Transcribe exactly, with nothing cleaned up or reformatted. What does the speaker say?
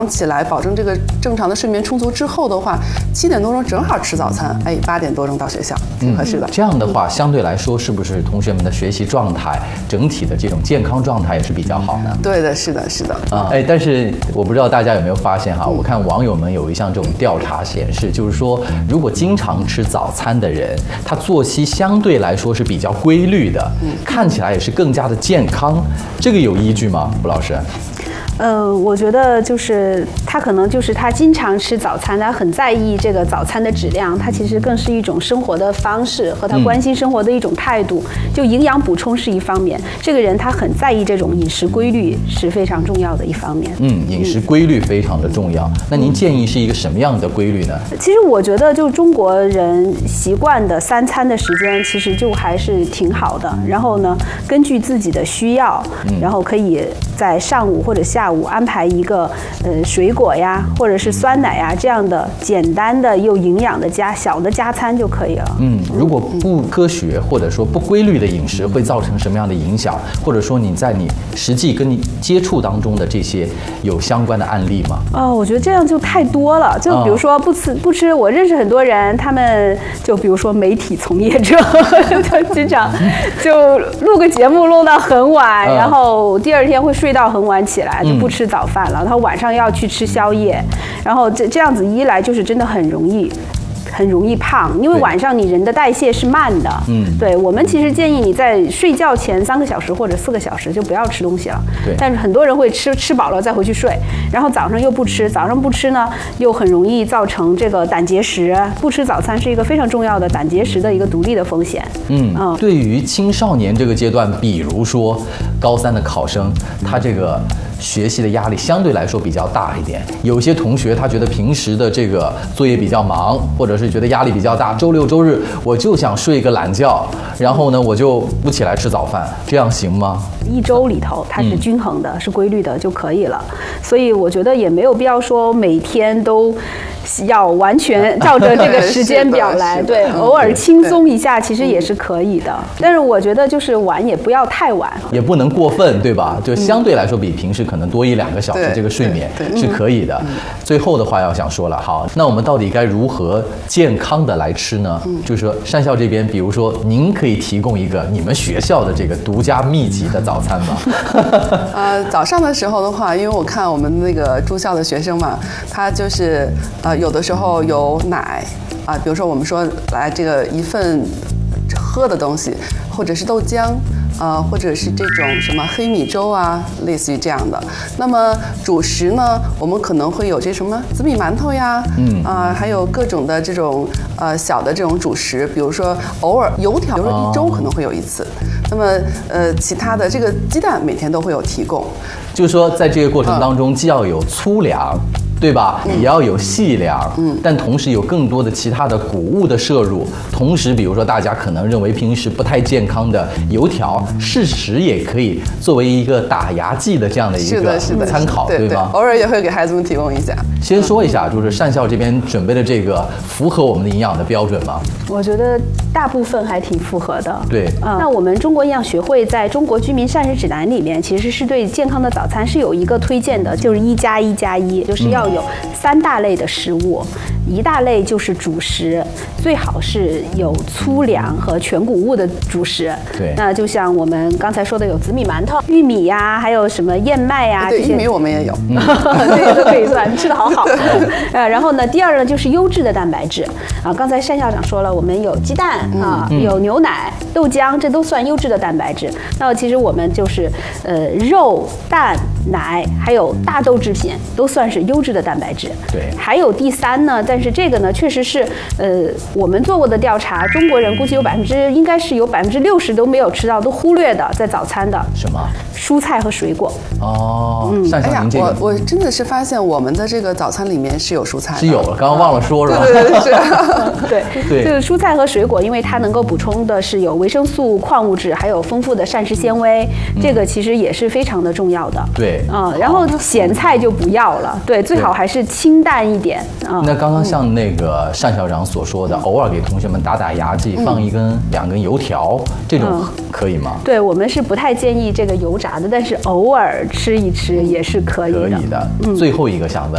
起来，保证这个正常的睡眠充足之后的话，七点多钟正好吃早餐，哎，八点多钟到学校，挺合适的。 嗯、这样的话，相对来说，是不是同学们的学习状态、整体的这种健康状态也是比较好呢？ 对的，是的，是的。 啊，哎，但是我不知道大家有没有发现哈，嗯、我看网友们有一项这种调查显示，就是说，如果经常吃早餐的人，他作息相对来说是比较规律的，嗯、看起来也是更加的健康，这个有依据吗，吴老师？ 呃，我觉得就是他可能就是他经常吃早餐，他很在意这个早餐的质量，他其实更是一种生活的方式和他关心生活的一种态度。嗯、就营养补充是一方面，这个人他很在意这种饮食规律是非常重要的一方面。 嗯，饮食规律非常的重要。嗯、那您建议是一个什么样的规律呢？ 其实我觉得，就中国人习惯的三餐的时间，其实就还是挺好的。然后呢，根据自己的需要，然后可以在上午或者下午。安排一个呃水果呀，或者是酸奶呀这样的简单的又营养的加小的加餐就可以了。 嗯，如果不科学或者说不规律的饮食会造成什么样的影响？或者说你在你实际跟你接触当中的这些有相关的案例吗？ 哦，我觉得这样就太多了。就比如说不吃不吃，我认识很多人，他们就比如说媒体从业者，他经常就录个节目录到很晚，然后第二天会睡到很晚起来，就不吃早饭了，他晚上要去吃宵夜，然后这这样子一来就是真的很容易。很容易胖，因为晚上你人的代谢是慢的。嗯，对，我们其实建议你在睡觉前三个小时或者四个小时就不要吃东西了。对，但是很多人会吃吃饱了再回去睡，然后早上又不吃，早上不吃呢，又很容易造成这个胆结石。不吃早餐是一个非常重要的胆结石的一个独立的风险。 嗯，嗯对于青少年这个阶段，比如说高三的考生，他这个学习的压力相对来说比较大一点。有些同学他觉得平时的这个作业比较忙，或者是觉得压力比较大，周六周日我就想睡一个懒觉，然后呢我就不起来吃早饭，这样行吗？ 一周里头它是均衡的，嗯、是规律的就可以了。所以我觉得也没有必要说每天都要完全照着这个时间表来，对，偶尔轻松一下其实也是可以的。但是我觉得就是晚也不要太晚， 也不能过分，对吧？就相对来说比平时可能多一两个小时，这个睡眠是可以的。最后的话要想说了，好，那我们到底该如何健康的来吃呢？就是说单校这边，比如说您可以提供一个你们学校的这个独家秘籍的早餐吗？ 呃，早上的时候的话，因为我看我们那个住校的学生嘛，他就是呃有的时候有奶啊、呃，比如说我们说来这个一份喝的东西，或者是豆浆。呃，或者是这种什么黑米粥啊，类似于这样的。那么主食呢，我们可能会有这什么紫米馒头呀，嗯啊、呃，还有各种的这种呃小的这种主食，比如说偶尔油条，比如说一周可能会有一次。那么呃，其他的这个鸡蛋每天都会有提供。 就是说，在这个过程当中，既要有粗粮。对吧？也要有细粮，嗯，但同时有更多的其他的谷物的摄入。同时，比如说大家可能认为平时不太健康的油条，适时也可以作为一个打牙祭的这样的一个参考，对吗？ 偶尔也会给孩子们提供一下。 先说一下，就是单校这边准备的这个符合我们的营养的标准吗？ 我觉得大部分还挺符合的。 对， 嗯，那我们中国营养学会在中国居民膳食指南里面，其实是对健康的早餐是有一个推荐的，就是一加一加一，就是要有三大类的食物，一大类就是主食，最好是有粗粮和全谷物的主食。 对， 那就像我们刚才说的，有紫米馒头、玉米呀、啊，还有什么燕麦呀、啊， 对， 这些玉米我们也有， 这些都可以算，吃得好好。呃，然后呢，第二呢就是优质的蛋白质啊，刚才单校长说了，我们有鸡蛋啊，嗯、有牛奶、豆浆，这都算优质的蛋白质。那其实我们就是呃肉、蛋、奶，还有大豆制品都算是优质的蛋白质。 对， 还有第三呢，但是这个呢，确实是呃，我们做过的调查，中国人估计有百分之应该是有百分之六十都没有吃到，都忽略的在早餐的什么蔬菜和水果。 哦，嗯，单校您这个， 哎呀，我我真的是发现我们的这个早餐里面是有蔬菜的， 是有了，刚刚忘了说是吧？ 对对对，是， 对对， 就是蔬菜和水果，因为它能够补充的是有维生素、矿物质，还有丰富的膳食纤维，嗯、这个其实也是非常的重要的。 对， 啊、嗯，然后咸菜就不要了，对，最好还是清淡一点啊。 那刚刚像那个单校长所说的，偶尔给同学们打打牙祭，嗯、放一根、两根油条，这种可以吗？ 对，我们是不太建议这个油炸的，但是偶尔吃一吃也是可以的。 可以的。嗯、最后一个想问